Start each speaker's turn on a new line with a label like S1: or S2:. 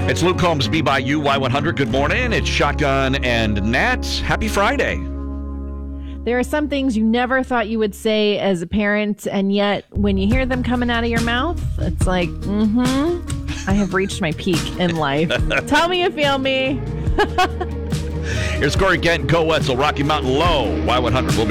S1: It's Luke Combs, Be By You, Y100. Good morning. It's Shotgun and Nat. Happy Friday.
S2: There are some things you never thought you would say as a parent, and yet when you hear them coming out of your mouth, it's like, I have reached my peak in life. Tell me you feel me.
S1: Here's Corey Kent and Co. Wetzel, Rocky Mountain Low, Y100. We'll be